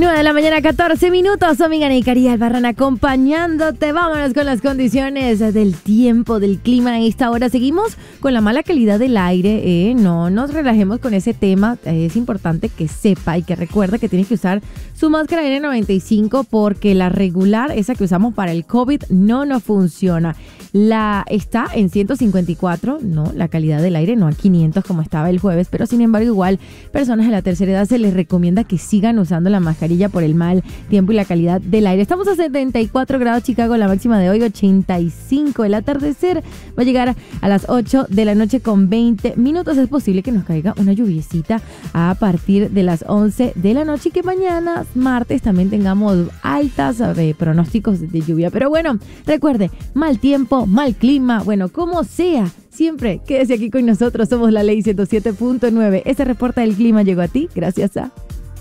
9 de la mañana, 14 minutos. Omega y Cari Albarrán acompañándote. Vámonos con las condiciones del tiempo, del clima. A esta hora seguimos con la mala calidad del aire. No nos relajemos con ese tema. Es importante que sepa y que recuerde que tiene que usar su máscara N95 porque la regular, esa que usamos para el COVID, no funciona. La está en 154, no, la calidad del aire, no a 500 como estaba el jueves, pero sin embargo igual personas de la tercera edad se les recomienda que sigan usando la mascarilla por el mal tiempo y la calidad del aire. Estamos a 74 grados Chicago, la máxima de hoy 85. El atardecer va a llegar a las 8 de la noche con 20 minutos. Es posible que nos caiga una lluviecita a partir de las 11 de la noche y que mañana, martes, también tengamos altas pronósticos de lluvia. Pero bueno, recuerde, mal tiempo, mal clima, bueno, como sea, siempre quédese aquí con nosotros. Somos la Ley 107.9. Este reporte del clima llegó a ti gracias a...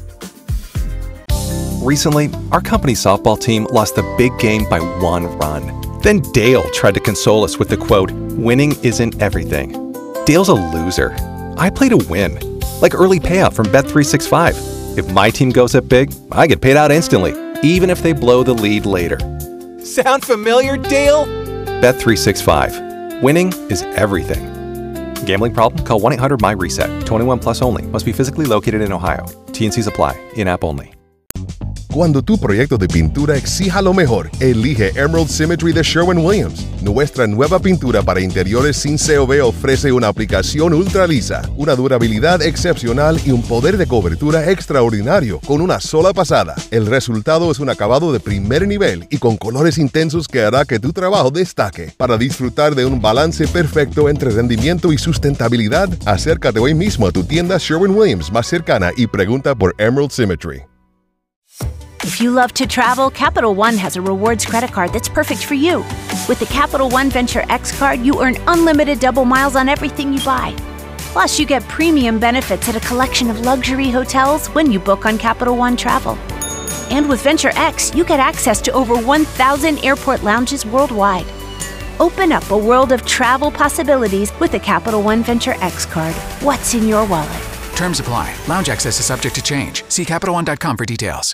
Recently, our company softball team lost the big game by 1 run. Then Dale tried to console us with the quote, "Winning isn't everything." Dale's a loser. I play to win. Like early payout from Bet365. If my team goes up big, I get paid out instantly, even if they blow the lead later. Sound familiar, Dale? Bet365. Winning is everything. Gambling problem? Call 1-800-MY-RESET. 21 plus only. Must be physically located in Ohio. T&Cs apply. In-app only. Cuando tu proyecto de pintura exija lo mejor, elige Emerald Symmetry de Sherwin-Williams. Nuestra nueva pintura para interiores sin COV ofrece una aplicación ultra lisa, una durabilidad excepcional y un poder de cobertura extraordinario con una sola pasada. El resultado es un acabado de primer nivel y con colores intensos que hará que tu trabajo destaque. Para disfrutar de un balance perfecto entre rendimiento y sustentabilidad, acércate hoy mismo a tu tienda Sherwin-Williams más cercana y pregunta por Emerald Symmetry. If you love to travel, Capital One has a rewards credit card that's perfect for you. With the Capital One Venture X card, you earn unlimited double miles on everything you buy. Plus, you get premium benefits at a collection of luxury hotels when you book on Capital One Travel. And with Venture X, you get access to over 1,000 airport lounges worldwide. Open up a world of travel possibilities with the Capital One Venture X card. What's in your wallet? Terms apply. Lounge access is subject to change. See CapitalOne.com for details.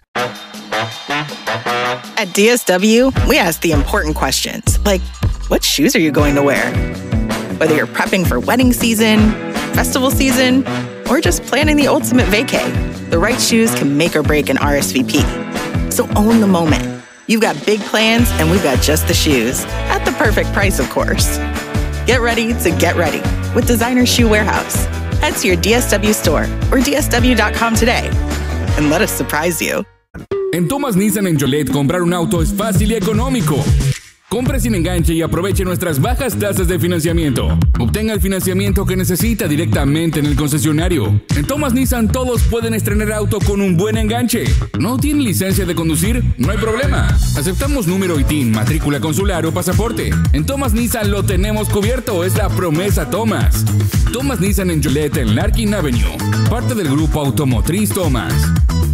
At DSW, we ask the important questions, like, what shoes are you going to wear? Whether you're prepping for wedding season, festival season, or just planning the ultimate vacay, the right shoes can make or break an RSVP. So own the moment. You've got big plans, and we've got just the shoes, at the perfect price, of course. Get ready to get ready with Designer Shoe Warehouse. Head to your DSW store or DSW.com today and let us surprise you. En Thomas Nissan en Joliet, comprar un auto es fácil y económico. Compre sin enganche y aproveche nuestras bajas tasas de financiamiento. Obtenga el financiamiento que necesita directamente en el concesionario. En Thomas Nissan todos pueden estrenar auto con un buen enganche. ¿No tiene licencia de conducir? No hay problema. Aceptamos número ITIN, matrícula consular o pasaporte. En Thomas Nissan lo tenemos cubierto. Es la promesa Thomas. Thomas Nissan en Joliet en Larkin Avenue. Parte del grupo automotriz Thomas.